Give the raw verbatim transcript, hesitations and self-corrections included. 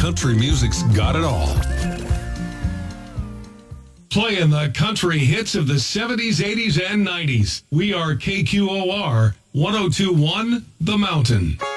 country music's got it all. Playing the country hits of the seventies, eighties, and nineties. We are K Q O R one oh two point one The Mountain.